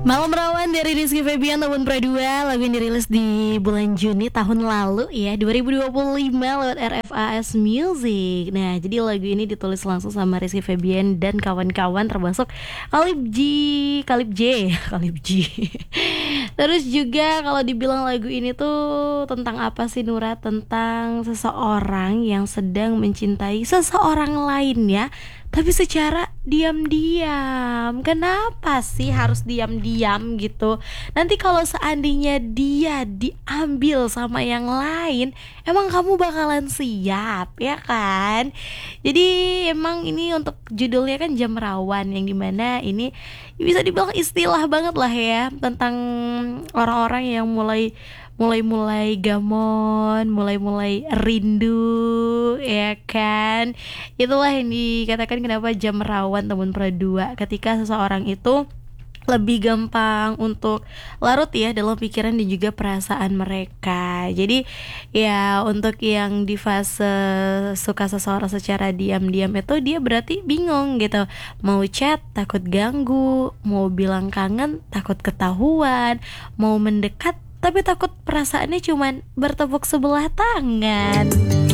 Malam Rawan dari Rizky Febian tahun Pradua. Lagu yang dirilis di bulan Juni tahun lalu ya, 2025 lewat RFAS Music. Nah, jadi lagu ini ditulis langsung sama Rizky Febian dan kawan-kawan, termasuk Kalib J Kalib J. Terus juga kalau dibilang lagu ini tuh tentang apa sih, Nura? Tentang seseorang yang sedang mencintai seseorang lain ya, tapi secara diam-diam. Kenapa sih harus diam-diam gitu? Nanti kalau seandainya dia diambil sama yang lain, emang kamu bakalan siap, ya kan? Jadi emang ini untuk judulnya kan Jam Rawan, yang dimana ini bisa dibilang istilah banget lah ya, tentang orang-orang yang mulai gamon, mulai rindu, ya kan? Itulah yang dikatakan kenapa jam rawan teman perdua, ketika seseorang itu lebih gampang untuk larut ya dalam pikiran dan juga perasaan mereka. Jadi ya untuk yang di fase suka seseorang secara diam-diam itu, dia berarti bingung gitu. Mau chat takut ganggu, mau bilang kangen takut ketahuan, mau mendekat tapi takut perasaannya cuman bertepuk sebelah tangan.